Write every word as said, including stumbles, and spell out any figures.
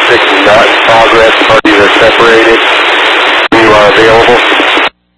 six not in progress. Parties are separated. You are available.